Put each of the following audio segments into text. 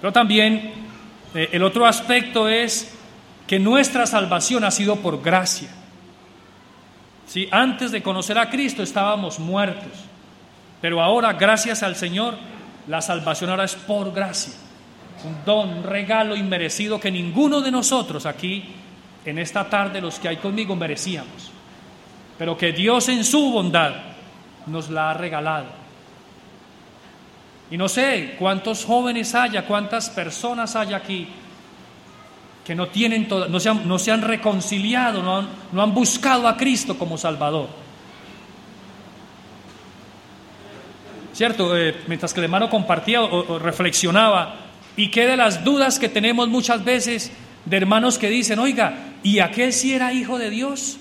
Pero también el otro aspecto es que nuestra salvación ha sido por gracia. ¿Sí? Antes de conocer a Cristo estábamos muertos, pero ahora, gracias al Señor, la salvación ahora es por gracia. Un don, un regalo inmerecido que ninguno de nosotros aquí, en esta tarde, los que hay conmigo, merecíamos, pero que Dios en su bondad nos la ha regalado. Y no sé cuántos jóvenes haya, cuántas personas haya aquí que no tienen no se han reconciliado, no han buscado a Cristo como Salvador. ¿Cierto? Mientras que el hermano compartía o reflexionaba, y qué de las dudas que tenemos muchas veces de hermanos que dicen: oiga, ¿y aquel sí era hijo de Dios?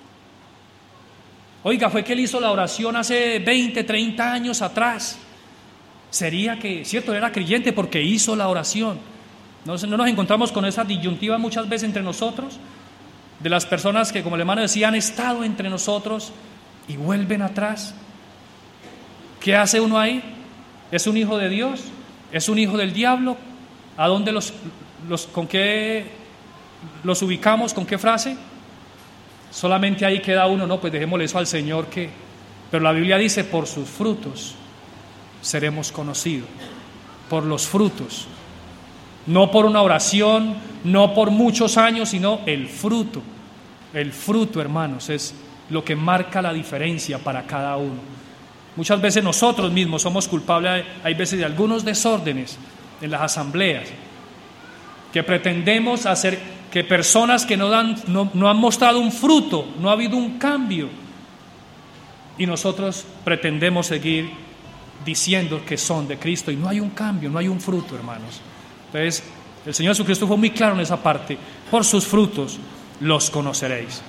Oiga, fue que él hizo la oración hace 20, 30 años atrás. ¿Sería que, cierto, era creyente porque hizo la oración? ¿No nos encontramos con esa disyuntiva muchas veces entre nosotros? De las personas que, como el hermano decía, han estado entre nosotros y vuelven atrás. ¿Qué hace uno ahí? ¿Es un hijo de Dios? ¿Es un hijo del diablo? ¿A dónde con qué los ubicamos? ¿Con qué frase? Solamente ahí queda uno, no, pues dejémosle eso al Señor que... Pero la Biblia dice: por sus frutos seremos conocidos. Por los frutos. No por una oración, no por muchos años, sino el fruto. El fruto, hermanos, es lo que marca la diferencia para cada uno. Muchas veces nosotros mismos somos culpables, hay veces, de algunos desórdenes en las asambleas, que pretendemos hacer que personas que no han mostrado un fruto, no ha habido un cambio, y nosotros pretendemos seguir diciendo que son de Cristo, y no hay un cambio, no hay un fruto, hermanos. Entonces, el Señor Jesucristo fue muy claro en esa parte: por sus frutos los conoceréis.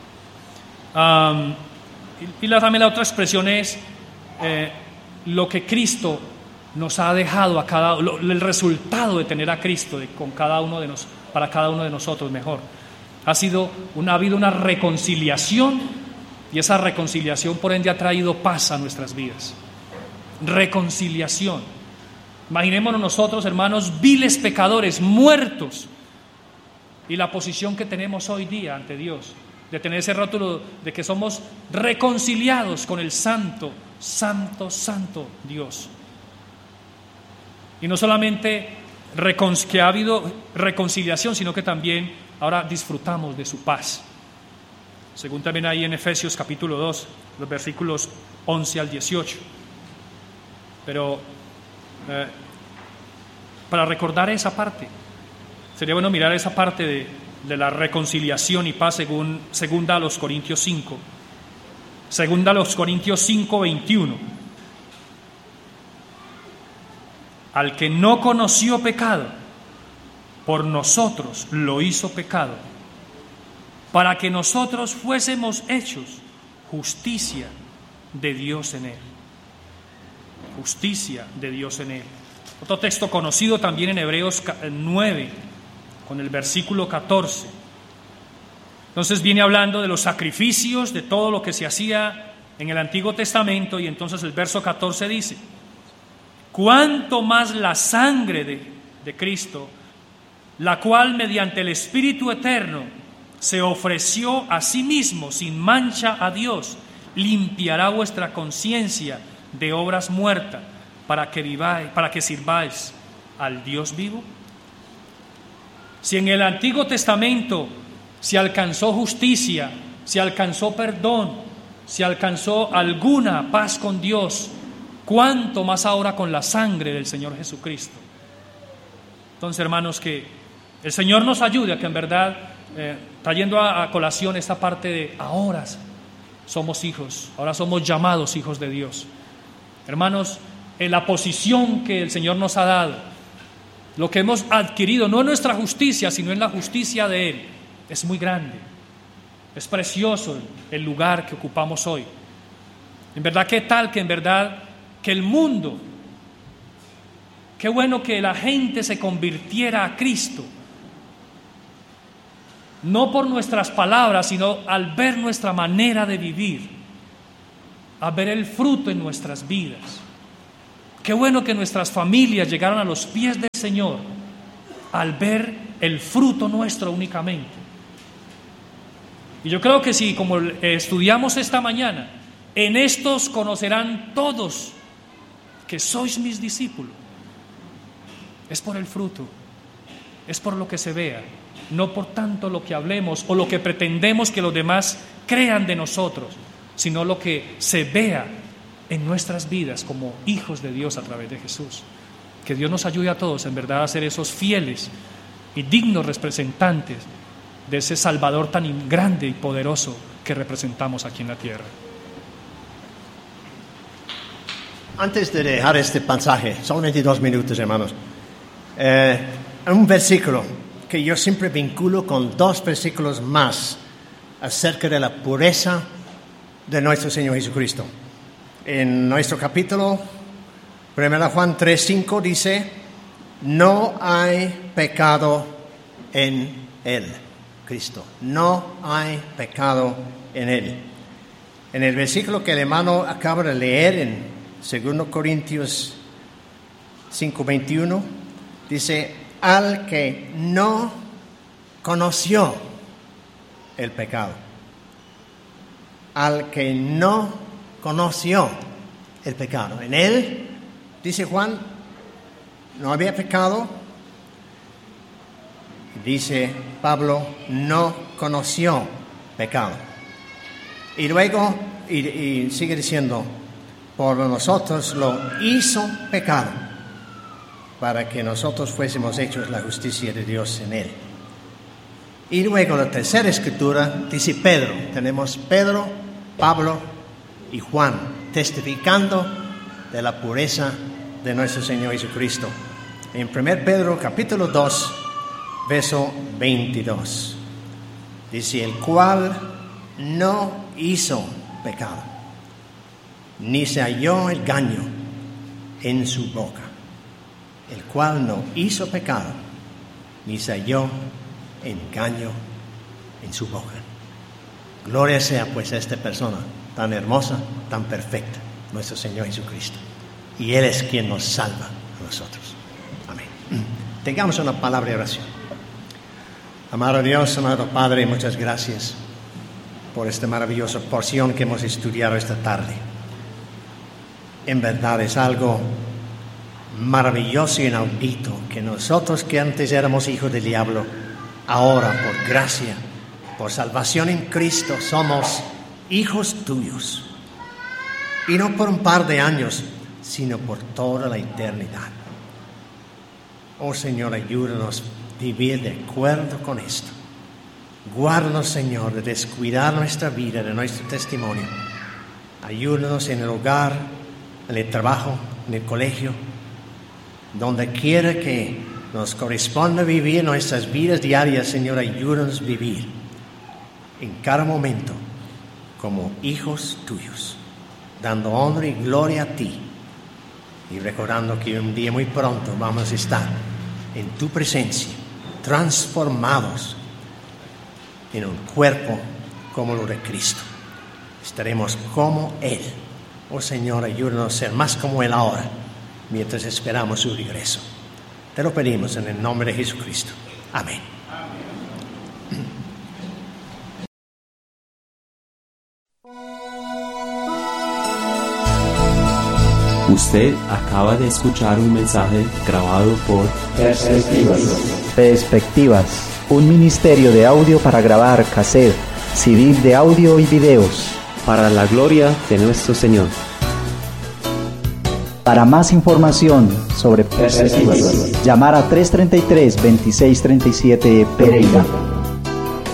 También la otra expresión es lo que Cristo nos ha dejado a cada uno, el resultado de tener a Cristo para cada uno de nosotros mejor. Ha habido una reconciliación, y esa reconciliación por ende ha traído paz a nuestras vidas. Reconciliación. Imaginémonos nosotros, hermanos, viles pecadores, muertos, y la posición que tenemos hoy día ante Dios, de tener ese rótulo de que somos reconciliados con el santo, santo, santo Dios. Y no solamente que ha habido reconciliación, sino que también ahora disfrutamos de su paz. Según también ahí en Efesios capítulo 2, los versículos 11 al 18. Pero para recordar esa parte, sería bueno mirar esa parte de la reconciliación y paz segunda a los Corintios 5. Segunda a los Corintios 5, 21. Al que no conoció pecado, por nosotros lo hizo pecado, para que nosotros fuésemos hechos justicia de Dios en él. Justicia de Dios en él. Otro texto conocido también en Hebreos 9, con el versículo 14. Entonces viene hablando de los sacrificios, de todo lo que se hacía en el Antiguo Testamento, y entonces el verso 14 dice: cuánto más la sangre de Cristo, la cual mediante el Espíritu Eterno se ofreció a sí mismo sin mancha a Dios, limpiará vuestra conciencia de obras muertas, para que sirváis al Dios vivo. Si en el Antiguo Testamento se alcanzó justicia, se alcanzó perdón, se alcanzó alguna paz con Dios, ¿cuánto más ahora con la sangre del Señor Jesucristo? Entonces, hermanos, que el Señor nos ayude a que en verdad, trayendo a colación esta parte de ahora somos hijos, ahora somos llamados hijos de Dios. Hermanos, en la posición que el Señor nos ha dado, lo que hemos adquirido, no en nuestra justicia, sino en la justicia de Él, es muy grande. Es precioso el lugar que ocupamos hoy. En verdad, qué tal que en verdad que el mundo, qué bueno que la gente se convirtiera a Cristo, no por nuestras palabras, sino al ver nuestra manera de vivir, a ver el fruto en nuestras vidas. Qué bueno que nuestras familias llegaron a los pies del Señor al ver el fruto nuestro únicamente. Y yo creo que si, como estudiamos esta mañana, en estos conocerán todos que sois mis discípulos, es por el fruto, es por lo que se vea, no por tanto lo que hablemos o lo que pretendemos que los demás crean de nosotros, sino lo que se vea en nuestras vidas como hijos de Dios a través de Jesús. Que Dios nos ayude a todos en verdad a ser esos fieles y dignos representantes de ese Salvador tan grande y poderoso que representamos aquí en la tierra. Antes de dejar este pasaje, solamente 2 minutos, hermanos, un versículo que yo siempre vinculo con 2 versículos más acerca de la pureza de nuestro Señor Jesucristo. En nuestro capítulo 1 Juan 3:5 dice: no hay pecado en Él, Cristo. No hay pecado en Él. En el versículo que el hermano acaba de leer en 2 Corintios 5:21, dice: al que no conoció el pecado. Al que no conoció el pecado. En Él, dice Juan, no había pecado. Dice Pablo, no conoció pecado. Y luego, y sigue diciendo, por nosotros lo hizo pecado, para que nosotros fuésemos hechos la justicia de Dios en Él. Y luego la tercera escritura dice Pedro. Tenemos Pedro, Pablo y Juan testificando de la pureza de nuestro Señor Jesucristo. En 1 Pedro capítulo 2, verso 22, dice: el cual no hizo pecado, ni se halló engaño en su boca. El cual no hizo pecado, ni se halló engaño en su boca. Gloria sea pues a esta persona tan hermosa, tan perfecta, nuestro Señor Jesucristo. Y Él es quien nos salva a nosotros. Amén. Tengamos una palabra de oración. Amado Dios, amado Padre, muchas gracias por esta maravillosa porción que hemos estudiado esta tarde. En verdad es algo maravilloso y inaudito que nosotros que antes éramos hijos del diablo, ahora por gracia, por salvación en Cristo, somos hijos tuyos. Y no por un par de años, sino por toda la eternidad. Oh Señor, ayúdanos a vivir de acuerdo con esto. Guárdanos, Señor, de descuidar nuestra vida, de nuestro testimonio. Ayúdanos en el hogar, en el trabajo, en el colegio, donde quiera que nos corresponda vivir nuestras vidas diarias. Señor, ayúdanos a vivir en cada momento como hijos tuyos, dando honra y gloria a ti, y recordando que un día muy pronto vamos a estar en tu presencia, transformados en un cuerpo como lo de Cristo. Estaremos como Él. Oh Señor, ayúdanos a ser más como Él ahora, mientras esperamos su regreso. Te lo pedimos en el nombre de Jesucristo. Amén. Usted acaba de escuchar un mensaje grabado por Perspectivas, un ministerio de audio para grabar cassette, CD de audio y videos. para la gloria de nuestro Señor. Para más información sobre Perspectivas, llamar a 333-2637 Pereira.